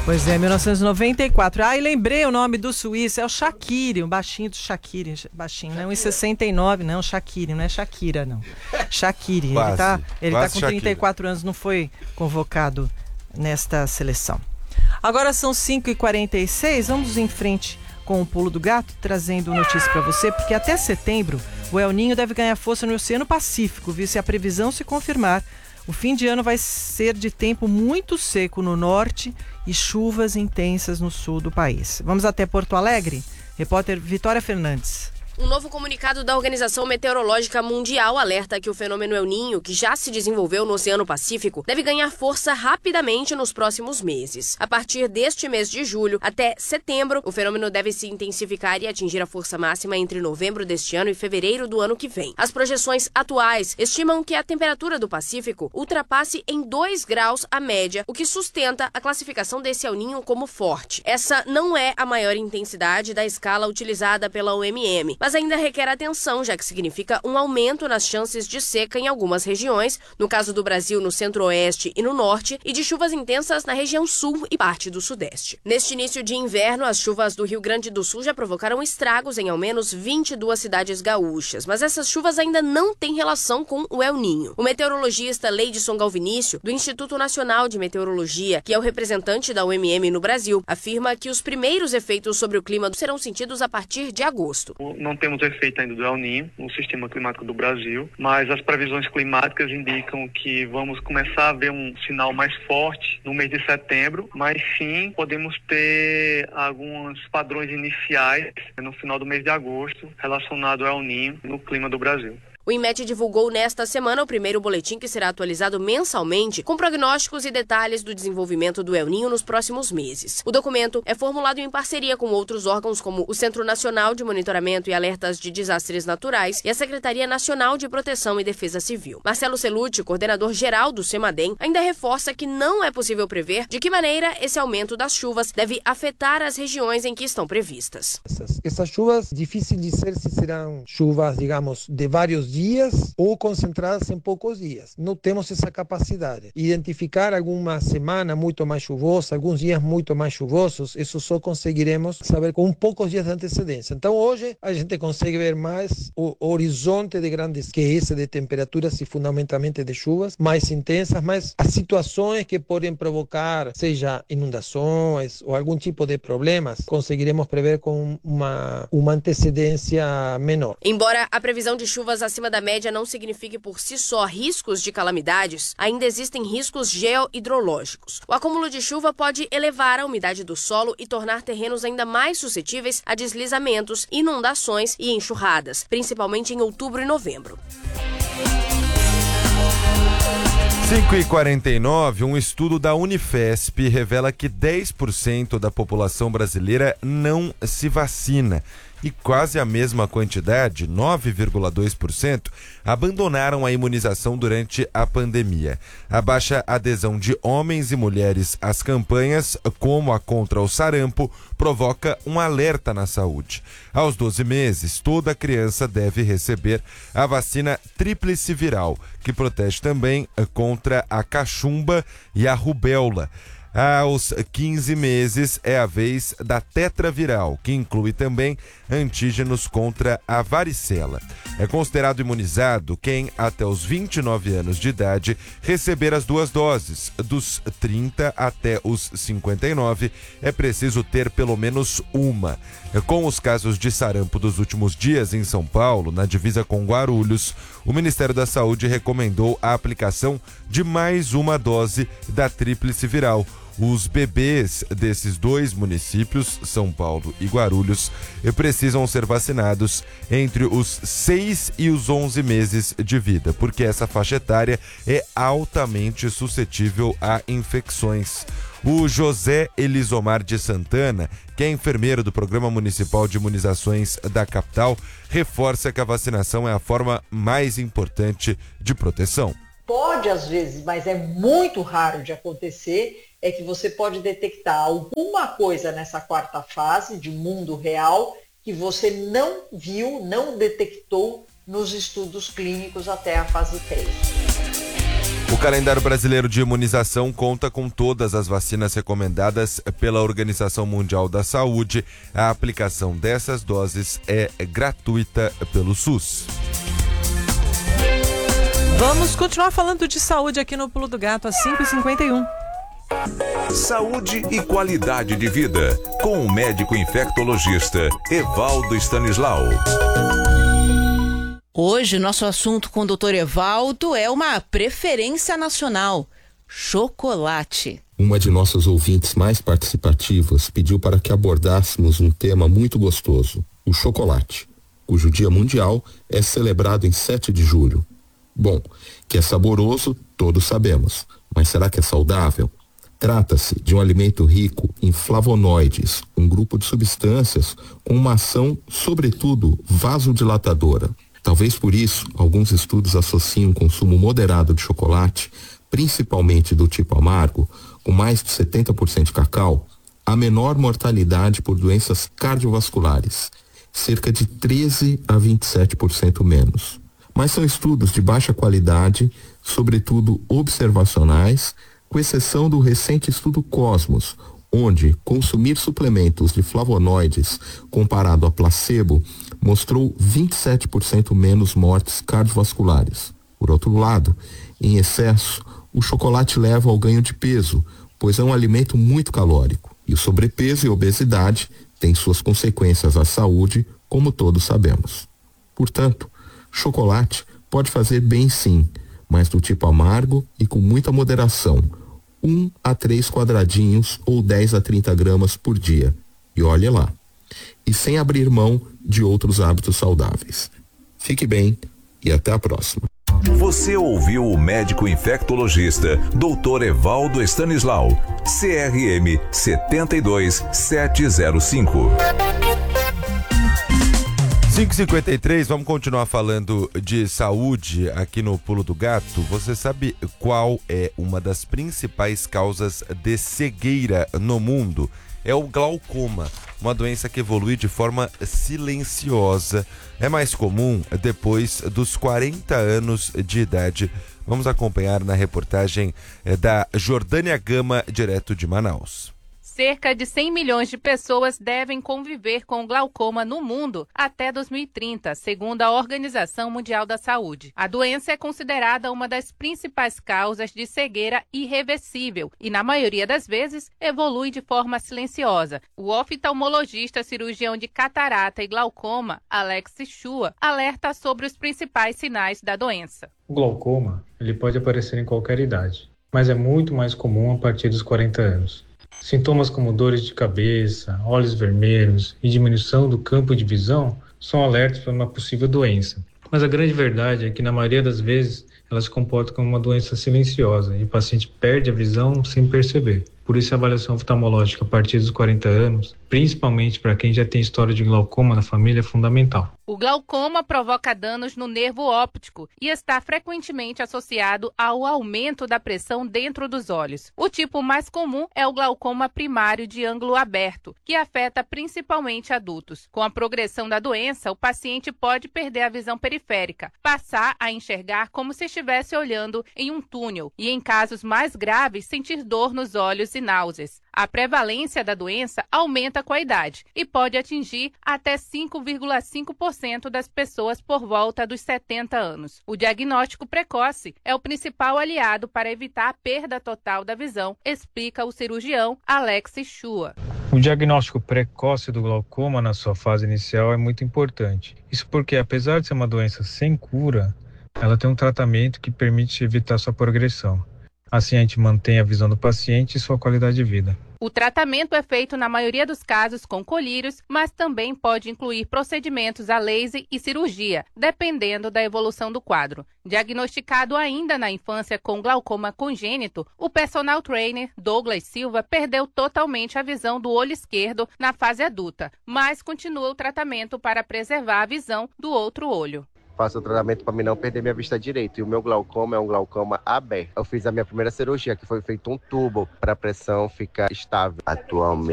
Pois é, 1994. E lembrei o nome do suíço, é o Shaqiri, o baixinho do Shaqiri. Baixinho, não, 1,69, não, Shaqiri, não é Shakira, não. Shaqiri, ele tá com 34 anos, não foi convocado nesta seleção. Agora são 5h46, vamos em frente com o Pulo do Gato, trazendo notícia para você, porque até setembro o El Niño deve ganhar força no Oceano Pacífico, viu? Se a previsão se confirmar, o fim de ano vai ser de tempo muito seco no norte e chuvas intensas no sul do país. Vamos até Porto Alegre? Repórter Vitória Fernandes. Um novo comunicado da Organização Meteorológica Mundial alerta que o fenômeno El Niño, que já se desenvolveu no Oceano Pacífico, deve ganhar força rapidamente nos próximos meses. A partir deste mês de julho até setembro, o fenômeno deve se intensificar e atingir a força máxima entre novembro deste ano e fevereiro do ano que vem. As projeções atuais estimam que a temperatura do Pacífico ultrapasse em 2 graus a média, o que sustenta a classificação desse El Niño como forte. Essa não é a maior intensidade da escala utilizada pela OMM, mas ainda requer atenção, já que significa um aumento nas chances de seca em algumas regiões, no caso do Brasil no centro-oeste e no norte, e de chuvas intensas na região sul e parte do sudeste. Neste início de inverno, as chuvas do Rio Grande do Sul já provocaram estragos em ao menos 22 cidades gaúchas, mas essas chuvas ainda não têm relação com o El Niño. O meteorologista Leidson Galvinício, do Instituto Nacional de Meteorologia, que é o representante da OMM no Brasil, afirma que os primeiros efeitos sobre o clima serão sentidos a partir de agosto. Não temos efeito ainda do El Niño no sistema climático do Brasil, mas as previsões climáticas indicam que vamos começar a ver um sinal mais forte no mês de setembro, mas sim podemos ter alguns padrões iniciais no final do mês de agosto relacionado ao El Niño no clima do Brasil. O INMET divulgou nesta semana o primeiro boletim que será atualizado mensalmente com prognósticos e detalhes do desenvolvimento do El Niño nos próximos meses. O documento é formulado em parceria com outros órgãos como o Centro Nacional de Monitoramento e Alertas de Desastres Naturais e a Secretaria Nacional de Proteção e Defesa Civil. Marcelo Celucci, coordenador-geral do CEMADEM, ainda reforça que não é possível prever de que maneira esse aumento das chuvas deve afetar as regiões em que estão previstas. Essas chuvas, difícil de dizer se serão chuvas, digamos, de vários dias ou concentradas em poucos dias. Não temos essa capacidade. Identificar alguma semana muito mais chuvosa, alguns dias muito mais chuvosos, isso só conseguiremos saber com poucos dias de antecedência. Então hoje a gente consegue ver mais o horizonte de grandes, que é esse de temperaturas e fundamentalmente de chuvas mais intensas, mas as situações que podem provocar, seja inundações ou algum tipo de problemas, conseguiremos prever com uma antecedência menor. Embora a previsão de chuvas acima da média não signifique por si só riscos de calamidades, ainda existem riscos geohidrológicos. O acúmulo de chuva pode elevar a umidade do solo e tornar terrenos ainda mais suscetíveis a deslizamentos, inundações e enxurradas, principalmente em outubro e novembro. 5h49, um estudo da Unifesp revela que 10% da população brasileira não se vacina. E quase a mesma quantidade, 9,2%, abandonaram a imunização durante a pandemia. A baixa adesão de homens e mulheres às campanhas, como a contra o sarampo, provoca um alerta na saúde. Aos 12 meses, toda criança deve receber a vacina tríplice viral, que protege também contra a cachumba e a rubéola. Aos 15 meses é a vez da tetraviral, que inclui também antígenos contra a varicela. É considerado imunizado quem, até os 29 anos de idade, receber as 2 doses. Dos 30 até os 59, é preciso ter pelo menos uma. Com os casos de sarampo dos últimos dias em São Paulo, na divisa com Guarulhos, o Ministério da Saúde recomendou a aplicação de mais uma dose da tríplice viral. Os bebês desses 2 municípios, São Paulo e Guarulhos, precisam ser vacinados entre os 6 e os 11 meses de vida, porque essa faixa etária é altamente suscetível a infecções. O José Elisomar de Santana, que é enfermeiro do Programa Municipal de Imunizações da capital, reforça que a vacinação é a forma mais importante de proteção. Pode às vezes, mas é muito raro de acontecer, é que você pode detectar alguma coisa nessa 4ª fase de mundo real que você não viu, não detectou nos estudos clínicos até a fase 3. O calendário brasileiro de imunização conta com todas as vacinas recomendadas pela Organização Mundial da Saúde. A aplicação dessas doses é gratuita pelo SUS. Vamos continuar falando de saúde aqui no Pulo do Gato, às 5h51. Saúde e qualidade de vida, com o médico infectologista Evaldo Stanislau. Hoje, nosso assunto com o Dr. Evaldo é uma preferência nacional: chocolate. Uma de nossas ouvintes mais participativas pediu para que abordássemos um tema muito gostoso, o chocolate, cujo Dia Mundial é celebrado em 7 de julho. Bom, que é saboroso, todos sabemos, mas será que é saudável? Trata-se de um alimento rico em flavonoides, um grupo de substâncias com uma ação, sobretudo, vasodilatadora. Talvez por isso, alguns estudos associam o consumo moderado de chocolate, principalmente do tipo amargo, com mais de 70% de cacau, a menor mortalidade por doenças cardiovasculares, cerca de 13 a 27% menos. Mas são estudos de baixa qualidade, sobretudo observacionais, com exceção do recente estudo Cosmos, onde consumir suplementos de flavonoides comparado a placebo mostrou 27% menos mortes cardiovasculares. Por outro lado, em excesso, o chocolate leva ao ganho de peso, pois é um alimento muito calórico. E o sobrepeso e obesidade têm suas consequências à saúde, como todos sabemos. Portanto, chocolate pode fazer bem sim, mas do tipo amargo e com muita moderação. 1 a 3 quadradinhos ou 10 a 30 gramas por dia. E olhe lá. E sem abrir mão de outros hábitos saudáveis. Fique bem e até a próxima. Você ouviu o médico infectologista Dr. Evaldo Stanislau, CRM 72705. 5h53, vamos continuar falando de saúde aqui no Pulo do Gato. Você sabe qual é uma das principais causas de cegueira no mundo? É o glaucoma, uma doença que evolui de forma silenciosa. É mais comum depois dos 40 anos de idade. Vamos acompanhar na reportagem da Jordânia Gama, direto de Manaus. Cerca de 100 milhões de pessoas devem conviver com glaucoma no mundo até 2030, segundo a Organização Mundial da Saúde. A doença é considerada uma das principais causas de cegueira irreversível e, na maioria das vezes, evolui de forma silenciosa. O oftalmologista cirurgião de catarata e glaucoma, Alex Shua, alerta sobre os principais sinais da doença. O glaucoma ele pode aparecer em qualquer idade, mas é muito mais comum a partir dos 40 anos. Sintomas como dores de cabeça, olhos vermelhos e diminuição do campo de visão são alertas para uma possível doença. Mas a grande verdade é que, na maioria das vezes, ela se comporta como uma doença silenciosa e o paciente perde a visão sem perceber. Por isso, a avaliação oftalmológica a partir dos 40 anos, principalmente para quem já tem história de glaucoma na família, é fundamental. O glaucoma provoca danos no nervo óptico e está frequentemente associado ao aumento da pressão dentro dos olhos. O tipo mais comum é o glaucoma primário de ângulo aberto, que afeta principalmente adultos. Com a progressão da doença, o paciente pode perder a visão periférica, passar a enxergar como se estivesse olhando em um túnel e, em casos mais graves, sentir dor nos olhos e náuseas. A prevalência da doença aumenta com a idade e pode atingir até 5,5% das pessoas por volta dos 70 anos. O diagnóstico precoce é o principal aliado para evitar a perda total da visão, explica o cirurgião Alex Shua. O diagnóstico precoce do glaucoma na sua fase inicial é muito importante. Isso porque, apesar de ser uma doença sem cura, ela tem um tratamento que permite evitar sua progressão. Assim, a gente mantém a visão do paciente e sua qualidade de vida. O tratamento é feito na maioria dos casos com colírios, mas também pode incluir procedimentos a laser e cirurgia, dependendo da evolução do quadro. Diagnosticado ainda na infância com glaucoma congênito, o personal trainer Douglas Silva perdeu totalmente a visão do olho esquerdo na fase adulta, mas continua o tratamento para preservar a visão do outro olho. Faço o tratamento para mim não perder minha vista direita. E o meu glaucoma é um glaucoma aberto. Eu fiz a minha primeira cirurgia, que foi feito um tubo para a pressão ficar estável. Atualmente